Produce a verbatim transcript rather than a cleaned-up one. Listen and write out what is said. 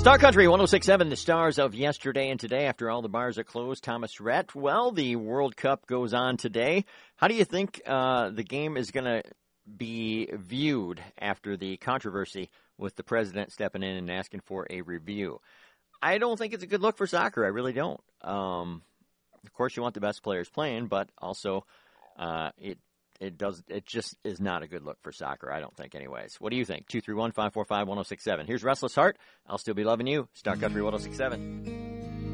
Star Country one oh six point seven, the stars of yesterday and today. After all the bars are closed, Thomas Rhett. Well, the World Cup goes on today. How do you think uh, the game is going to be viewed after the controversy with the president stepping in and asking for a review? I don't think it's a good look for soccer. I really don't. Um, of course, you want the best players playing, but also uh, it It does. It just is not a good look for soccer, I don't think, anyways. What do you think? two three one, five four five, one oh six seven. Here's Restless Heart. I'll Still Be Loving You. Star Country one oh six point seven.